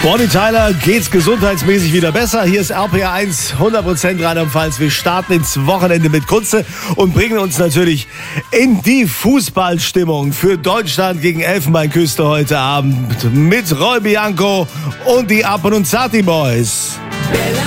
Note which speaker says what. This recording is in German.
Speaker 1: Bonnie Tyler geht's gesundheitsmäßig wieder besser. Hier ist RPR1, 100% Rheinland-Pfalz. Wir starten ins Wochenende mit Kunze und bringen uns natürlich in die Fußballstimmung für Deutschland gegen Elfenbeinküste heute Abend mit Roy Bianco und die Apen und Zati Boys.